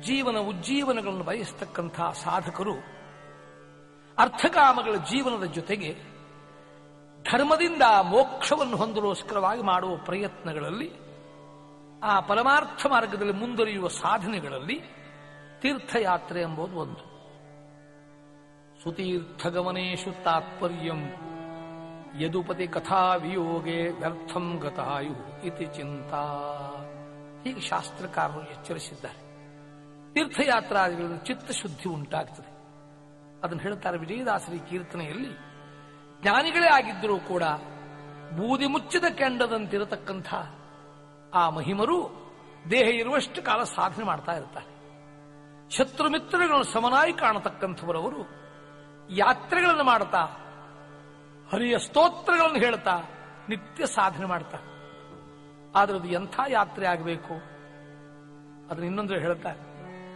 ಜೀವನ ಉಜ್ಜೀವನಗಳನ್ನು ಬಯಸ್ತಕ್ಕಂಥ ಸಾಧಕರು ಅರ್ಥಕಾಮಗಳ ಜೀವನದ ಜೊತೆಗೆ ಧರ್ಮದಿಂದ ಮೋಕ್ಷವನ್ನು ಹೊಂದಲೋಸ್ಕರವಾಗಿ ಮಾಡುವ ಪ್ರಯತ್ನಗಳಲ್ಲಿ, ಆ ಪರಮಾರ್ಥ ಮಾರ್ಗದಲ್ಲಿ ಮುಂದುವರಿಯುವ ಸಾಧನೆಗಳಲ್ಲಿ ತೀರ್ಥಯಾತ್ರೆ ಎಂಬುದು ಒಂದು. ಸುತೀರ್ಥಗಮನೇಶು ತಾತ್ಪರ್ಯಂ ಯದುಪತಿ ಕಥಾ ವಿಯೋಗೆ ವ್ಯರ್ಥಂ ಗತಾಯು ಇತಿ ಚಿಂತಾ. ಹೀಗೆ ಶಾಸ್ತ್ರಕಾರರು ಎಚ್ಚರಿಸಿದ್ದಾರೆ. ತೀರ್ಥಯಾತ್ರಾದಿಗಳಲ್ಲಿ ಚಿತ್ತಶುದ್ಧಿ ಉಂಟಾಗ್ತದೆ. ಅದನ್ನು ಹೇಳ್ತಾರೆ ವಿಜಯದಾಸರಿ ಕೀರ್ತನೆಯಲ್ಲಿ. ಜ್ಞಾನಿಗಳೇ ಆಗಿದ್ದರೂ ಕೂಡ ಬೂದಿ ಮುಚ್ಚಿದ ಕೆಂಡದಂತಿರತಕ್ಕಂಥ ಆ ಮಹಿಮರು ದೇಹ ಇರುವಷ್ಟು ಕಾಲ ಸಾಧನೆ ಮಾಡ್ತಾ ಇರ್ತಾರೆ. ಶತ್ರು ಮಿತ್ರಗಳನ್ನು ಸಮನಾಗಿ ಕಾಣತಕ್ಕಂಥವರವರು ಯಾತ್ರೆಗಳನ್ನು ಮಾಡ್ತಾ, ಹರಿಯ ಸ್ತೋತ್ರಗಳನ್ನು ಹೇಳ್ತಾ ನಿತ್ಯ ಸಾಧನೆ ಮಾಡ್ತಾರೆ. ಆದರೆ ಅದು ಎಂಥ ಯಾತ್ರೆ ಆಗಬೇಕು ಅದನ್ನು ಇನ್ನೊಂದು ಹೇಳ್ತಾರೆ.